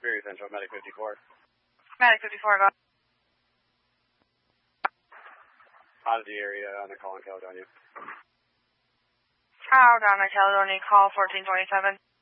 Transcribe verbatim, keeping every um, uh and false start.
Very Central, Medic fifty-four. Medic fifty-four, go. Oddity area on the call in Caledonia. Caledonia, Caledonia, call fourteen twenty-seven.